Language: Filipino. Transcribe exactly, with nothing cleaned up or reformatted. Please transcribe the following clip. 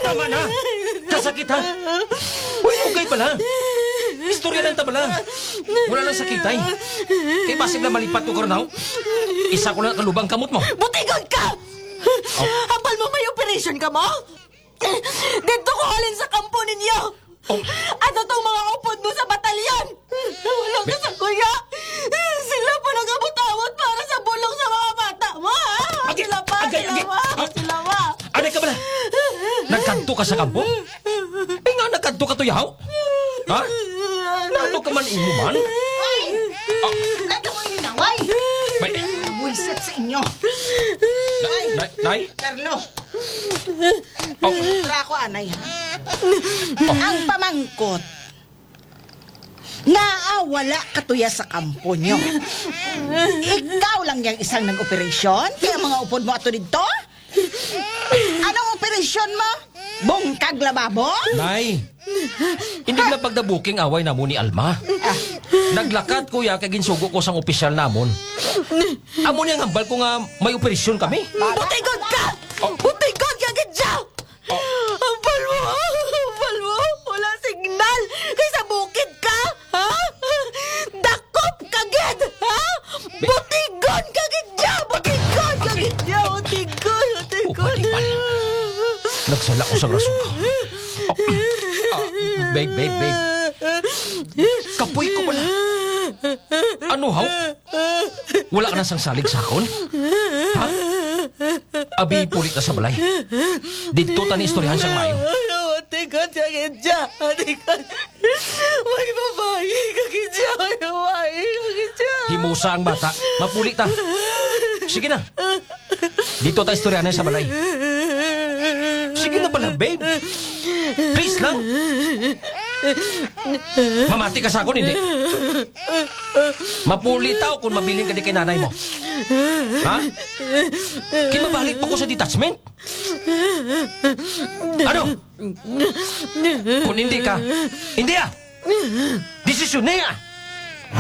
tama na! Kasakit ha! Uy, okay pala! Istorya lang tabala! Wala lang sakitay! Kay basig na malipat ko karnaw! Isa ko na kalubang kamot mo! Butigon ka! Oh. Hambal mo may operation ka mo? Dito ko halin sa kampo ninyo! Oh. Ano tong mga upod mo sa batalyon? Wala ka sa kuya! Sila pa nagabot-awot para sa bulong sa mga bata mo, ha? Agay, Sila pa, agay, sila agay. pa, Ah. sila pa! Aday ka bala! Nagkanto ka sa kampo? Eh nga, nagkanto ka to yaw? Ha? Lalo ka man imo man? Ay! Ah. Nagawa niyo na, way! May... Buisit sa inyo. Nay? Nay? Carlo, Oh. tara ko, anay, ha? Ang pamangkot, naawala katuya sa kampo nyo. Ikaw lang yung isang nag-operasyon? Kaya mga upod mo ato dito? Anong operasyon mo? Bungkag lababo? Nay! Hindi na pagdabuking away na mo ni Alma. Naglakad kuya kay ginsugo ko sang opisyal namon. Amo niyang hambal ko nga may operasyon kami. Butigon ka! Oh. Butigon ka, Gidja! Hambal mo, ha? Hambal mo! Wala signal! Kay sa bukid ka, ha? Dakop ka, Gid! Ha? Butigon ka, Gidja! Butigon ka, Gidja! Butigon! Oh, Butigon! malibal. Nagsala ko sa rason ka. Oh. Ah, babe, babe, babe. Kapoy ko pala. Ano, haw? Wala ka na sang salig sa akon? Ha? Abi, pulit na sa balay. Dito tani istoryahan siyang mayo. Butigon ka, Gidja! Butigon! May babae ka, Gidja! May babae ka, Gidja! Himusa ang bata. Mapulit ta. Sige na. Dito ta istoryahan sa balay. Sige na pala, babe. Please lang. Mamati ka sa akin, hindi. Mapulitaw kung mabiling ka di kay nanay mo. Ha? Kinabalik pa ko sa detachment. Ano? Kung hindi ka, hindi ah. Desisyon na ah.